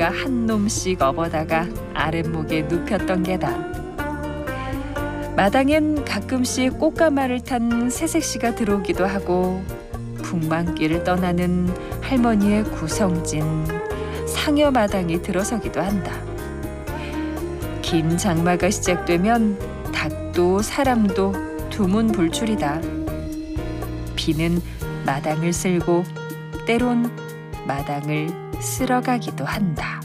새가 한 놈씩 업어다가 아랫목에 눕혔던 게다. 마당엔 가끔씩 꽃가마를 탄 새색시가 들어오기도 하고 북만길을 떠나는 할머니의 구성진 상여 마당이 들어서기도 한다. 긴 장마가 시작되면 닭도 사람도 두문불출이다. 비는 마당을 쓸고 때론 마당을 쓸어가기도 한다.